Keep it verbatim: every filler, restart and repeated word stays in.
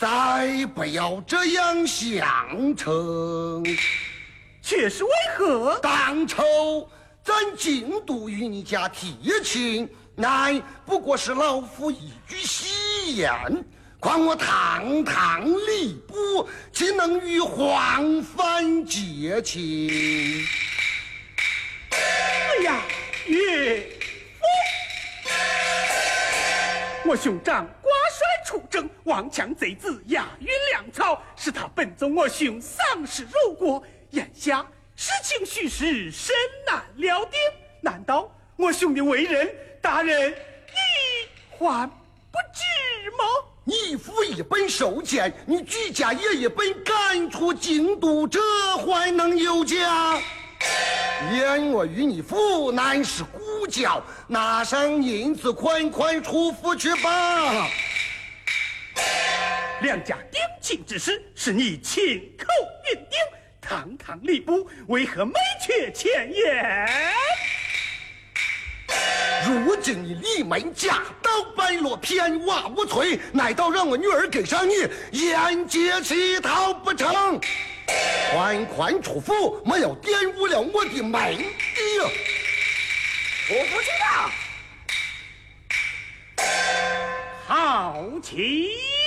再不要这样相称。 却是为何？ 当初咱京都与你家提亲，乃不过是老夫一句戏言，况我堂堂吏部，岂能与皇藩结亲？ 哎呀，岳父，我兄长挂帅出征，王强贼子押运粮草，使他本宗我兄丧失入国。眼下事情虚实深难料定，难道我兄的为人，大人你还不知吗？ 你父一本受监，你举家也一本赶出京都，这还能有假？言我与你父乃是故交，拿上银子款款出府去吧。 两家定亲之事是你亲口允定，堂堂吏部为何没缺前言？ 如今你立门家道败落，片瓦无存，乃到让我女儿给上你，沿街乞讨不成？款款出府，没有玷污了我的美地。 我不知道。 好奇。